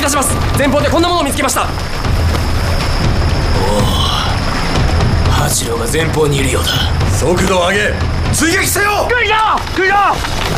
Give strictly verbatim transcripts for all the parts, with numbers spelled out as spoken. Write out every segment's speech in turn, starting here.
いたします。前方でこんなものを見つけました。 おお、八郎が前方にいるようだ。 速度を上げ追撃せよ！ 跟上，跟上！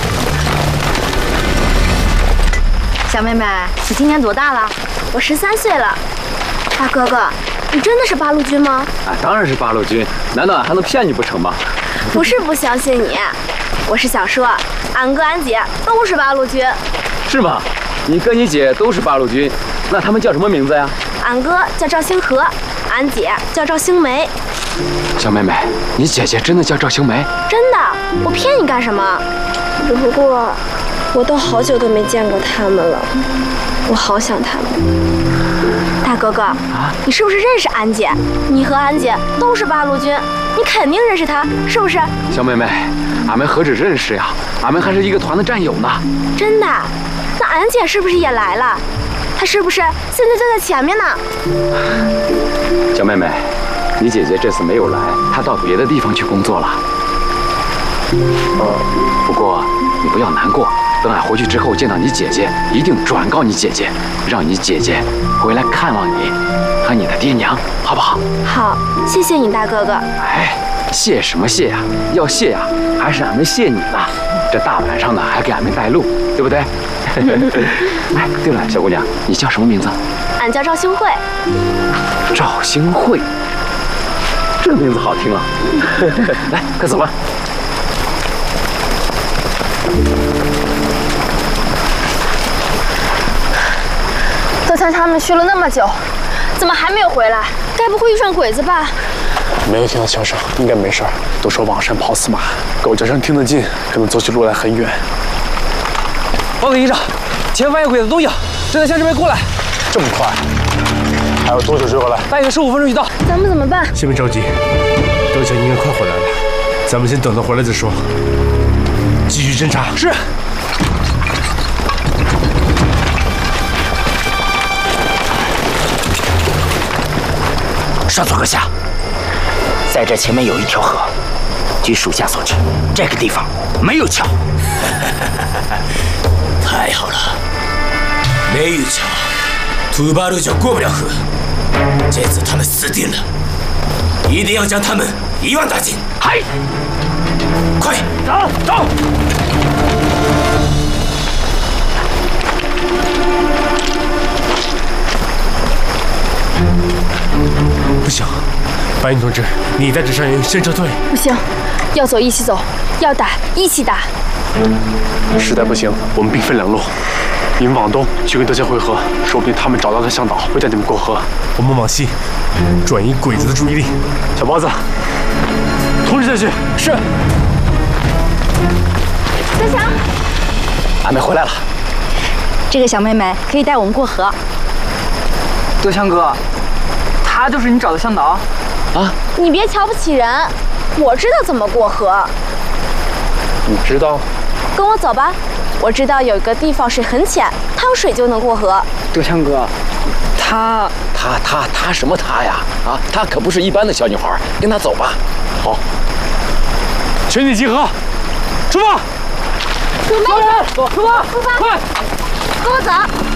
小妹妹，你今年多大了？ 我十三岁了。大哥哥，你真的是八路军吗？ 啊，当然是八路军，难道俺还能骗你不成吗？ 不是不相信你，我是想说，俺哥俺姐都是八路军。 是吗？你哥你姐都是八路军，那他们叫什么名字呀？ 俺哥叫赵星河，俺姐叫赵星梅。 小妹妹，你姐姐真的叫赵星梅？ 真的，我骗你干什么？只不过，我都好久都没见过他们了，我好想他们。大哥哥，啊，你是不是认识俺姐？你和俺姐都是八路军，你肯定认识她，是不是？ 小妹妹，俺们何止认识呀，俺们还是一个团的战友呢。 真的？那俺姐是不是也来了？她是不是现在就在前面呢？ 小妹妹，你姐姐这次没有来，她到别的地方去工作了。不过你不要难过，等俺回去之后见到你姐姐，一定转告你姐姐，让你姐姐回来看望你和你的爹娘，好不好？ 好，谢谢你大哥哥。 哎，谢什么谢呀？要谢呀，还是俺们谢你呢。这大晚上的还给俺们带路，对不对？哎，对了，小姑娘，你叫什么名字？ 俺叫赵星慧。 赵星慧，这个名字好听啊！来，快走吧。 德强他们去了那么久，怎么还没有回来？该不会遇上鬼子吧？ 没有听到枪声，应该没事儿。都说往山跑死马，狗叫声听得近，可能走起路来很远。 报告营长，前方有鬼子踪影，正在向这边过来。 这么快？还有多久追回来？ 大约十五分钟就到。 咱们怎么办？ 先别着急，德强应该快回来了，咱们先等他回来再说。继续侦查。 是。 少佐阁下，在这前面有一条河，据属下所知，这个地方没有桥。太好了，没有桥，土巴路就过不了河。这次他们死定了，一定要将他们一网打尽。嗨，快走走！ 不行，白云同志，你带着伤员先撤退。 不行，要走一起走，要打一起打。 实在不行，我们兵分两路，你们往东去跟德强会合，说不定他们找到的向导会带你们过河。 我们往西，转移鬼子的注意力。 小包子，同时下去。 是。 德强， 俺们回来了。 这个小妹妹可以带我们过河。 德强哥，他就是你找的向导？ 啊！ 你别瞧不起人，我知道怎么过河。 你知道？ 跟我走吧，我知道有一个地方水很浅，趟水就能过河。 德强哥，他他他他什么他呀？啊，她可不是一般的小女孩，跟她走吧。 好， 全体集合，出发！ 准备， 走，出发， 出发， 快， 跟我走。